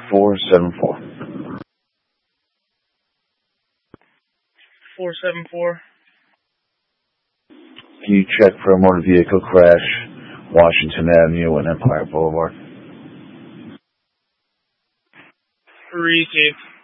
474. 474. Can you check for a motor vehicle crash, Washington Avenue and Empire Boulevard? Received.